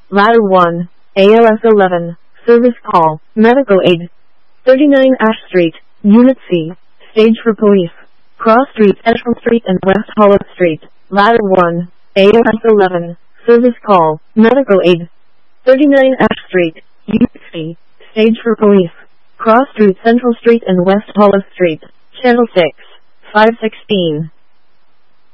Ladder 1, ALS 11, Service Call, Medical Aid. 39 Ash Street, Unit C, Stage for Police. Cross Street, Central Street and West Hollow Street. Ladder 1, ALS 11, Service Call, Medical Aid. 39 Ash Street, Unit C, Stage for Police. Cross Street, Central Street and West Hollow Street. Channel 6, 516.